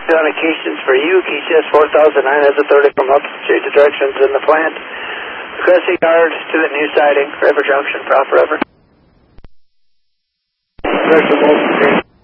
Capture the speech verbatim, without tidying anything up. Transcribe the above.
communications for you. K C S four thousand nine has authority from up to change the directions in the plant. Requesting guard to the new siding, River Junction, Prop River. There's the most